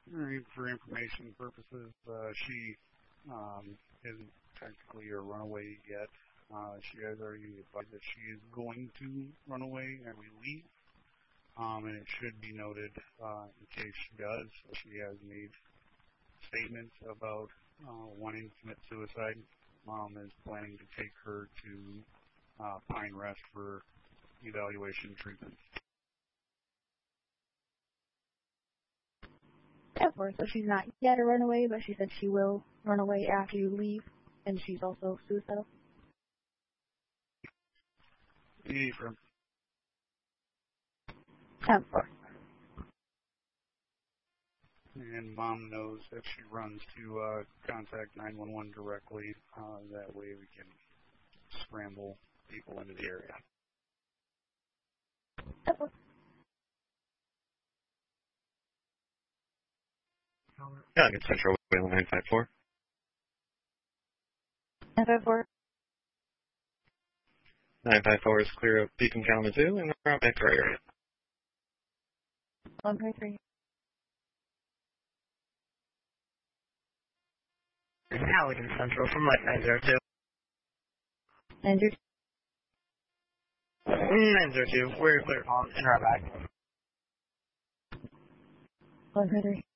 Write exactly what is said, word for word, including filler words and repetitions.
For information purposes, uh, she um, isn't technically a runaway yet. Uh, she has already advised that she is going to run away and we leave. Um, and it should be noted, uh, in case she does, she has made statements about uh, wanting to commit suicide. Mom is planning to take her to uh, Pine Rest for evaluation treatment. Of course, so she's not yet a runaway, but she said she will run away after you leave, and she's also suicidal. Ephraim. Of course. And Mom knows if she runs to uh, contact nine one one directly, uh, that way we can scramble people into the area. Of course. Yeah, it's Central Whale nine five four. nine five four. nine five four is clear of Beacon Kalamazoo, and we're out back to our area. one three three. Halligan Central from like nine zero two. nine zero two. nine zero two, we're clear on, and right back. one three three.